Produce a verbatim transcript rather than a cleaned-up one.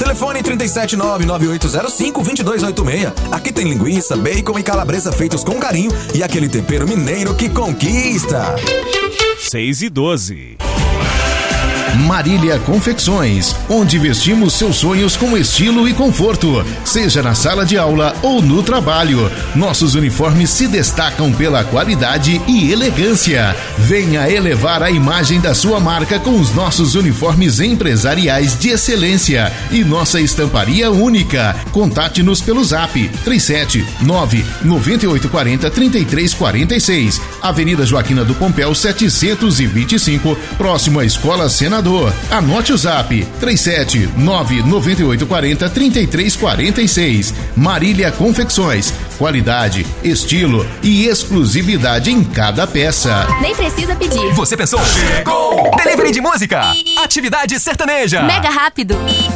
Telefone trinta e sete nove nove oito zero cinco dois dois oito seis. Aqui tem linguiça, bacon e calabresa feitos com carinho e aquele tempero mineiro que conquista. seis e doze. Marília Confecções, onde vestimos seus sonhos com estilo e conforto, seja na sala de aula ou no trabalho. Nossos uniformes se destacam pela qualidade e elegância. Venha elevar a imagem da sua marca com os nossos uniformes empresariais de excelência e nossa estamparia única. Contate-nos pelo zap três sete nove nove oito quatro zero três três quatro seis, Avenida Joaquina do Pompéu setecentos e vinte e cinco, próximo à Escola Senador. Anote o zap três sete nove nove oito quatro zero três três quatro seis. Marília Confecções, qualidade, estilo e exclusividade em cada peça. Nem precisa pedir. Você pensou? Chegou! Delivery de música, atividade sertaneja. Mega rápido.